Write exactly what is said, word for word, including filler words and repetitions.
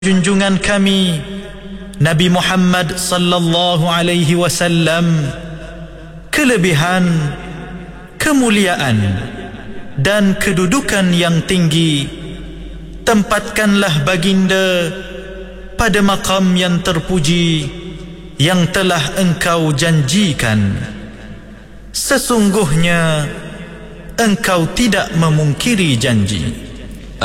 junjungan kami Nabi Muhammad sallallahu alaihi wasallam, kelebihan, kemuliaan dan kedudukan yang tinggi, tempatkanlah baginda pada maqam yang terpuji yang telah engkau janjikan. Sesungguhnya engkau tidak memungkiri janji.